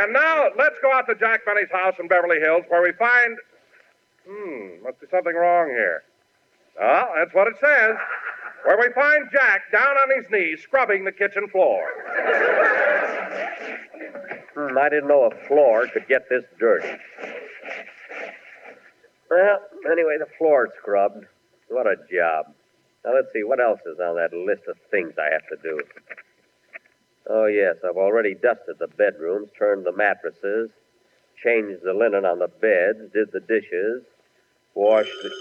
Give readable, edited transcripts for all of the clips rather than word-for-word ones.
And now, let's go out to Jack Benny's house in Beverly Hills, where we find... must be something wrong here. Oh, that's what it says. Where we find Jack down on his knees, scrubbing the kitchen floor. I didn't know a floor could get this dirty. Well, anyway, the floor's scrubbed. What a job. Now, let's see, what else is on that list of things I have to do? Oh, yes, I've already dusted the bedrooms, turned the mattresses, changed the linen on the beds, did the dishes, washed the...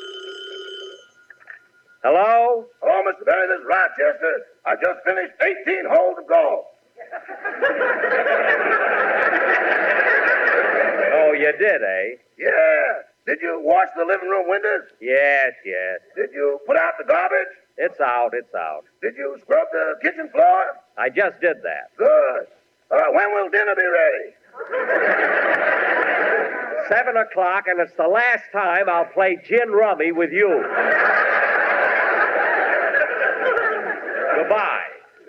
Hello? Hello, Mr. Berry, this is Rochester. I just finished 18 holes of golf. Oh, you did, eh? Yeah. Did you wash the living room windows? Yes. Did you put out the garbage? It's out. Did you scrub the kitchen floor? I just did that. Good. When will dinner be ready? 7 o'clock, and it's the last time I'll play gin rummy with you. Goodbye.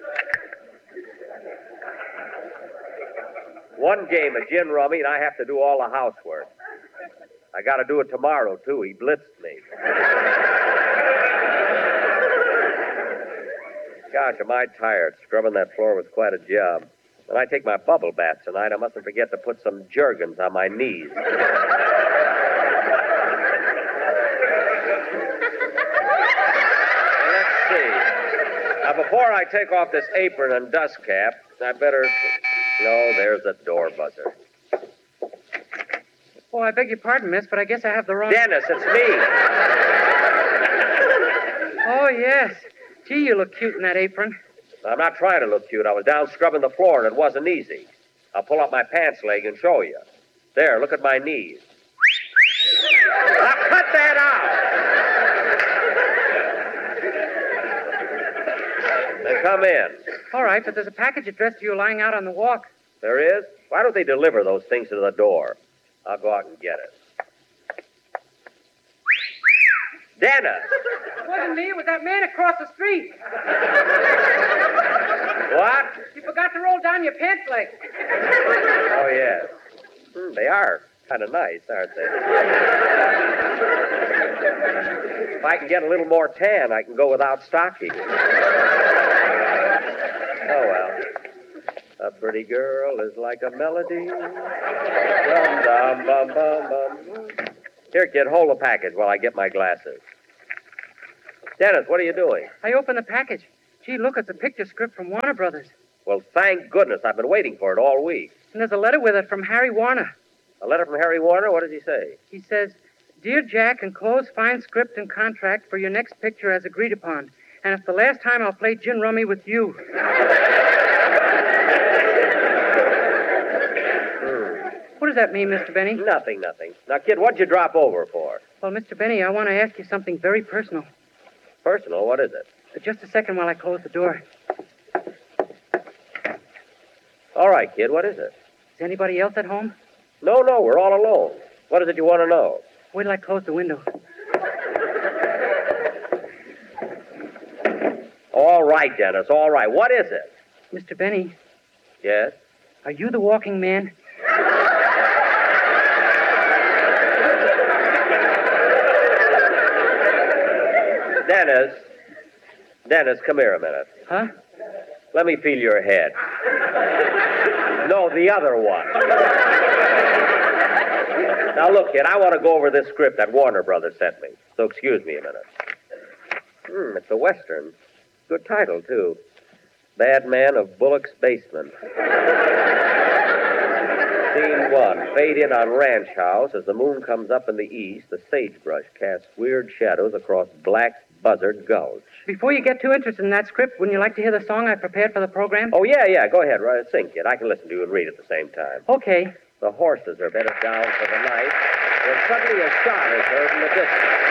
One game of gin rummy, and I have to do all the housework. I got to do it tomorrow, too. He blitzed me. Gosh, am I tired. Scrubbing that floor was quite a job. When I take my bubble bath tonight, I mustn't forget to put some Jergens on my knees. Let's see. Now, before I take off this apron and dust cap, I better... No, there's the door buzzer. Oh, I beg your pardon, miss, but I guess I have the wrong... Dennis, it's me. Oh, yes. Gee, you look cute in that apron. I'm not trying to look cute. I was down scrubbing the floor, and it wasn't easy. I'll pull up my pants leg and show you. There, look at my knees. Now, cut that out! Then come in. All right, but there's a package addressed to you lying out on the walk. There is? Why don't they deliver those things to the door? I'll go out and get it. Dennis! It wasn't me. It was that man across the street. What? You forgot to roll down your pants leg. Oh, yes. They are kind of nice, aren't they? If I can get a little more tan, I can go without stockings. Oh, well. A pretty girl is like a melody. Dum-dum-bum-bum-bum. Here, kid, hold the package while I get my glasses. Dennis, what are you doing? I opened the package. Gee, look, it's a picture script from Warner Brothers. Well, thank goodness. I've been waiting for it all week. And there's a letter with it from Harry Warner. A letter from Harry Warner? What does he say? He says, Dear Jack, enclose fine script and contract for your next picture as agreed upon. And it's the last time I'll play gin rummy with you. What does that mean, Mr. Benny? Nothing. Now, kid, what'd you drop over for? Well, Mr. Benny, I want to ask you something very personal. Personal? What is it? Just a second while I close the door. All right, kid, what is it? Is anybody else at home? No, we're all alone. What is it you want to know? Wait till I close the window. All right, Dennis, all right. What is it? Mr. Benny. Yes? Are you the walking man? Dennis, come here a minute. Huh? Let me feel your head. No, the other one. Now, look, kid, I want to go over this script that Warner Brothers sent me. So excuse me a minute. It's a Western. Good title, too. Bad Man of Bullock's Basement. Scene 1. Fade in on ranch house. As the moon comes up in the east, the sagebrush casts weird shadows across Black Buzzard Gulch. Before you get too interested in that script, wouldn't you like to hear the song I prepared for the program? Oh, yeah. Go ahead. Sing, kid. I can listen to you and read at the same time. Okay. The horses are bedded down for the night when suddenly a shot is heard in the distance.